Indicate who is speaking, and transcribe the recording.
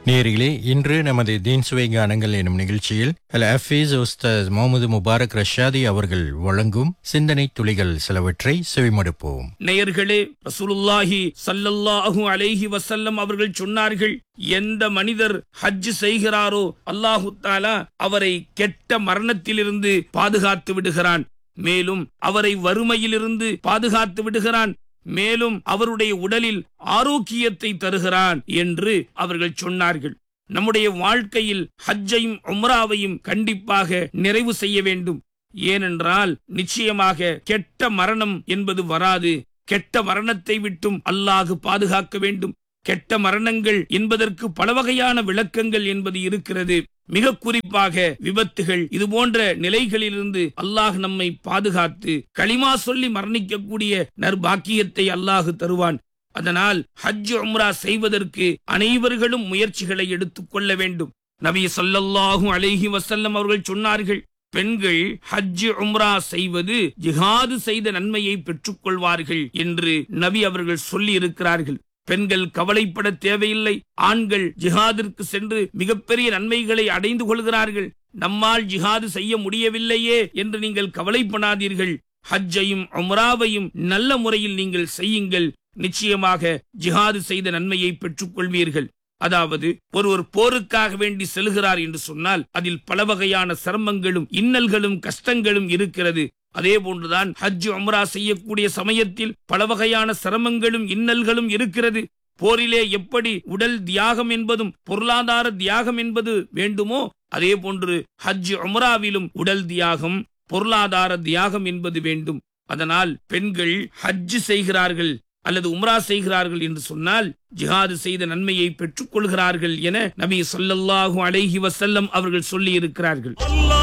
Speaker 1: நேயர்களே, இன்று நமது தீன் சுவை கானங்கள் எனும் நிகழ்ச்சியில் அல் ஹஃபீஸ் உஸ்தாஸ் முகமது முபாரக் ரஷாதி அவர்கள் வழங்கும் சிந்தனை துளிகள் சிலவற்றை செவிமடுப்போம்.
Speaker 2: நேயர்களே, ரசூலுல்லாஹி ஸல்லல்லாஹு அலைஹி வஸல்லம் அவர்கள் சொன்னார்கள், எந்த மனிதர் ஹஜ் செய்கிறாரோ அல்லாஹு தஆலா அவரை கெட்ட மரணத்திலிருந்து பாதுகாத்து விடுகிறான். மேலும் அவரை வறுமையிலிருந்து பாதுகாத்து விடுகிறான். மேலும் அவருடைய உடலில் ஆரோக்கியத்தை தருகிறான் என்று அவர்கள் சொன்னார்கள். நம்முடைய வாழ்க்கையில் ஹஜ்ஜையும் உம்ராவையும் கண்டிப்பாக நிறைவு செய்ய வேண்டும். ஏனென்றால் நிச்சயமாக கெட்ட மரணம் என்பது வராது. கெட்ட மரணத்தை விட்டும் அல்லாஹ் பாதுகாக்க வேண்டும். கெட்ட மரணங்கள் என்பதற்கு பல வகையான விளக்கங்கள் என்பது இருக்கிறது. மிக குறிப்பாக விபத்துகள், இது போன்ற நிலைகளிலிருந்து அல்லாஹ் நம்மை பாதுகாத்து களிமா சொல்லி மரணிக்கக்கூடிய நற்பாக்கியத்தை அல்லாஹ் தருவான். அதனால் ஹஜ் உம்ரா செய்வதற்கு அனைவர்களும் முயற்சிகளை எடுத்துக் கொள்ள வேண்டும். நபி ஸல்லல்லாஹு அலைஹி வஸல்லம் அவர்கள் சொன்னார்கள், பெண்கள் ஹஜ் உம்ரா செய்வது ஜிஹாது செய்த நன்மையை பெற்றுக் கொள்வார்கள் என்று நபி அவர்கள் சொல்லி இருக்கிறார்கள். பெண்கள் கவலைப்பட தேவையில்லை. ஆண்கள் ஜிஹாதிற்கு சென்று மிகப்பெரிய நன்மைகளை அடைந்து கொள்கிறார்கள். நம்மால் ஜிஹாது செய்ய முடியவில்லையே என்று நீங்கள் கவலைப்படாதீர்கள். ஹஜ்ஜையும் உம்ராவையும் நல்ல முறையில் நீங்கள் செய்யுங்கள். நிச்சயமாக ஜிஹாது செய்த நன்மையை பெற்றுக் கொள்வீர்கள். அதாவது ஒருவர் போருக்காக வேண்டி செல்கிறார் என்று சொன்னால் அதில் பல வகையான சிரமங்களும் இன்னல்களும் கஷ்டங்களும் இருக்கிறது. அதே போன்றுதான் ஹஜ் உம்ரா செய்யக்கூடிய சமயத்தில் பல வகையான சிரமங்களும் இன்னல்களும் இருக்கிறது. போரிலே எப்படி உடல் தியாகம் என்பதும் பொருளாதார தியாகம் என்பது வேண்டுமோ அதே போன்று ஹஜ் உம்ராவிலும் உடல் தியாகம், பொருளாதார தியாகம் என்பது வேண்டும். அதனால் பெண்கள் ஹஜ் செய்கிறார்கள் அல்லது உம்ரா செய்கிறார்கள் என்று சொன்னால் ஜிஹாது செய்த நன்மையை பெற்றுக் கொள்கிறார்கள் என நபி ஸல்லல்லாஹு அலைஹி வஸல்லம் அவர்கள் சொல்லி இருக்கிறார்கள்.